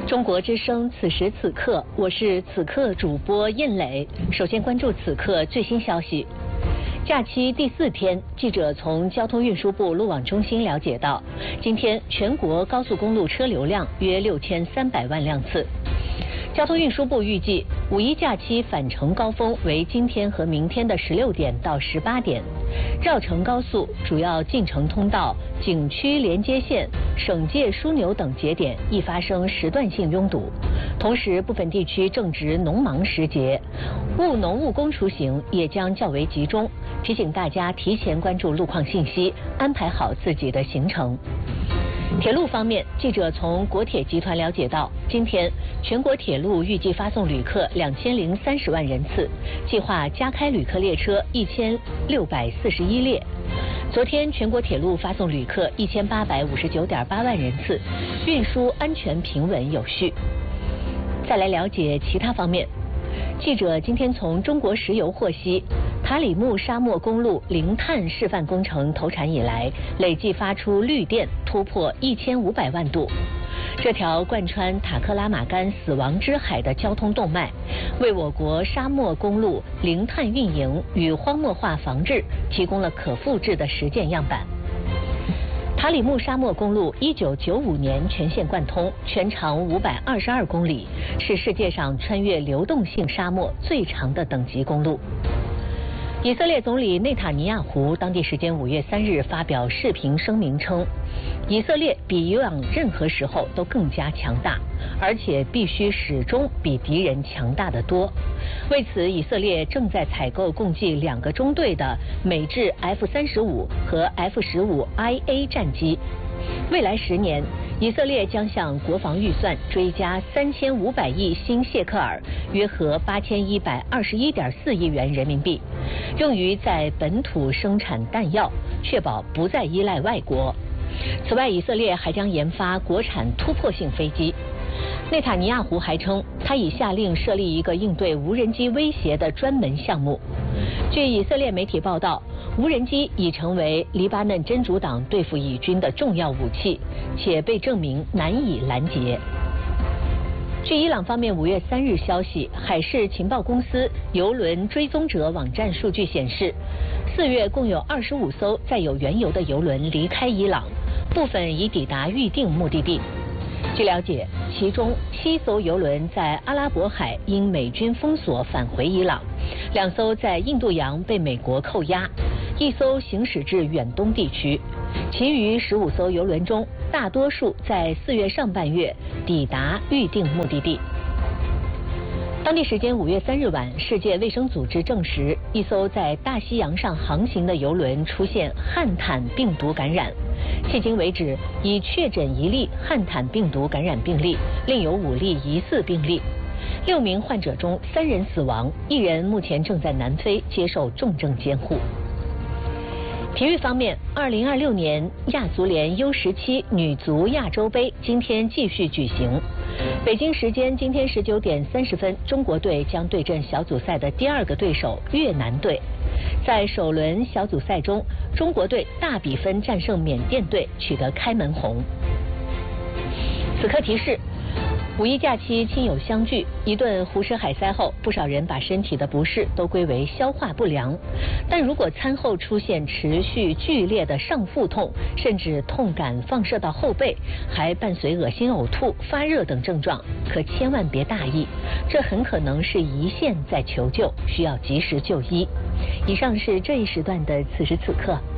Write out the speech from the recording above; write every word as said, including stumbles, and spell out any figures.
中国之声，此时此刻，我是此刻主播燕磊。首先关注此刻最新消息。假期第四天，记者从交通运输部路网中心了解到，今天全国高速公路车流量约六千三百万辆次。交通运输部预计，五一假期返程高峰为今天和明天的十六点到十八点。绕城高速主要进城通道、景区连接线、省界枢纽等节点易发生时段性拥堵，同时部分地区正值农忙时节，务农务工出行也将较为集中。提醒大家提前关注路况信息，安排好自己的行程。铁路方面，记者从国铁集团了解到，今天全国铁路预计发送旅客两千零三十万人次，计划加开旅客列车一千六百四十一列。昨天全国铁路发送旅客一千八百五十九点八万人次，运输安全平稳有序。再来了解其他方面，记者今天从中国石油获悉，塔里木沙漠公路零碳示范工程投产以来，累计发出绿电突破一千五百万度。这条贯穿塔克拉玛干死亡之海的交通动脉，为我国沙漠公路零碳运营与荒漠化防治提供了可复制的实践样板。塔里木沙漠公路一九九五年全线贯通，全长五百二十二公里，是世界上穿越流动性沙漠最长的等级公路。以色列总理内塔尼亚胡当地时间五月三日发表视频声明称，以色列比以往任何时候都更加强大，而且必须始终比敌人强大得多。为此，以色列正在采购共计两个中队的美制 F 三十五和 F 十五 I A 战机。未来十年，以色列将向国防预算追加三千五百亿新谢克尔，约合八千一百二十一点四亿元人民币，用于在本土生产弹药，确保不再依赖外国。此外，以色列还将研发国产突破性飞机。内塔尼亚胡还称，他已下令设立一个应对无人机威胁的专门项目。据以色列媒体报道，无人机已成为黎巴嫩真主党对付以军的重要武器，且被证明难以拦截。据伊朗方面五月三日消息，海事情报公司邮轮追踪者网站数据显示，四月共有二十五艘载有原油的油轮离开伊朗，部分已抵达预定目的地。据了解，其中七艘油轮在阿拉伯海因美军封锁返回伊朗，两艘在印度洋被美国扣押，一艘行驶至远东地区。其余十五艘油轮中，大多数在四月上半月抵达预定目的地。当地时间五月三日晚，世界卫生组织证实，一艘在大西洋上航行的油轮出现汉坦病毒感染。迄今为止，已确诊一例汉坦病毒感染病例，另有五例疑似病例。六名患者中，三人死亡，一人目前正在南非接受重症监护。体育方面，二零二六年亚足联 U 十七女足亚洲杯今天继续举行。北京时间今天十九点三十分，中国队将对阵小组赛的第二个对手越南队。在首轮小组赛中，中国队大比分战胜缅甸队，取得开门红。此刻提示：五一假期亲友相聚，一顿胡吃海塞后，不少人把身体的不适都归为消化不良。但如果餐后出现持续剧烈的上腹痛，甚至痛感放射到后背，还伴随恶心、呕吐、发热等症状，可千万别大意，这很可能是胰腺在求救，需要及时就医。以上是这一时段的此时此刻。